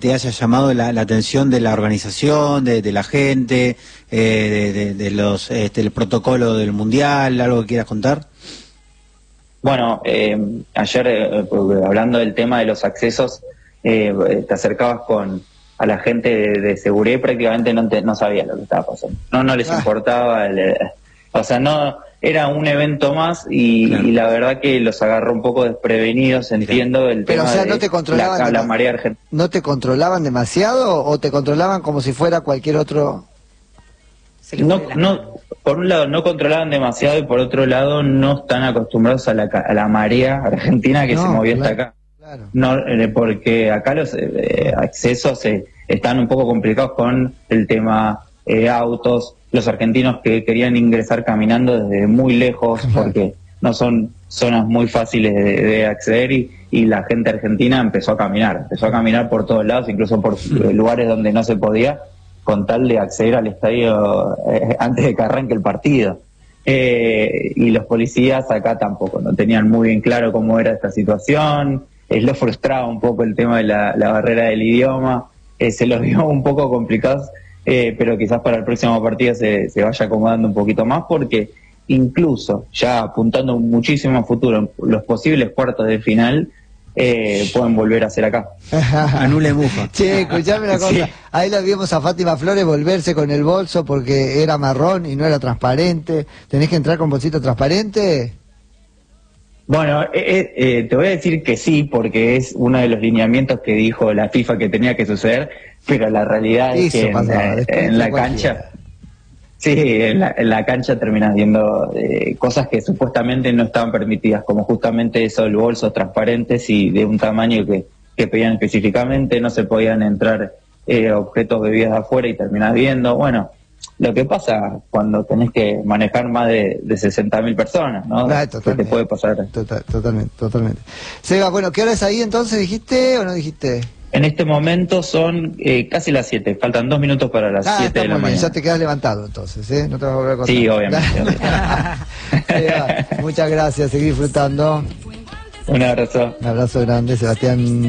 te haya llamado la atención de la organización, de la gente, de los el protocolo del Mundial, algo que quieras contar? Bueno, ayer, hablando del tema de los accesos, te acercabas a la gente de seguridad y prácticamente no sabía lo que estaba pasando. No les importaba, o sea, no era un evento más y la verdad que los agarró un poco desprevenidos, entiendo el Pero, tema o sea, ¿no te controlaban la marea argentina. ¿No te controlaban demasiado o te controlaban como si fuera cualquier otro? No, por un lado no controlaban demasiado y por otro lado no están acostumbrados a la marea argentina que se movía hasta acá. Claro. No, porque acá los accesos están un poco complicados con el tema autos, los argentinos que querían ingresar caminando desde muy lejos porque no son zonas muy fáciles de acceder y la gente argentina empezó a caminar por todos lados, incluso por lugares donde no se podía, con tal de acceder al estadio antes de que arranque el partido. Y los policías acá tampoco, no tenían muy bien claro cómo era esta situación, lo frustraba un poco el tema de la barrera del idioma, se los vio un poco complicados, pero quizás para el próximo partido se vaya acomodando un poquito más, porque incluso ya apuntando muchísimo a futuro, los posibles cuartos de final pueden volver a ser acá. Anule Mufa. Che, escuchame una cosa, sí. Ahí la vimos a Fátima Flores volverse con el bolso porque era marrón y no era transparente. ¿Tenés que entrar con bolsito transparente? Bueno, te voy a decir que sí, porque es uno de los lineamientos que dijo la FIFA que tenía que suceder, pero la realidad es que en la cancha, sí, en la cancha terminas viendo cosas que supuestamente no estaban permitidas, como justamente eso, el bolsos transparentes y de un tamaño que pedían específicamente, no se podían entrar objetos bebidas de afuera y terminás viendo, bueno, lo que pasa cuando tenés que manejar más de 60.000 personas, ¿no? ¿Qué te puede pasar? Totalmente. Seba, bueno, ¿qué hora es ahí entonces? ¿Dijiste o no dijiste? En este momento son casi las 7, faltan 2 minutos para las 7 de la mañana. Ya te quedas levantado entonces, ¿eh? No te vas a volver a contar. Sí, obviamente. Seba, muchas gracias, seguí disfrutando. Un abrazo. Un abrazo grande, Sebastián.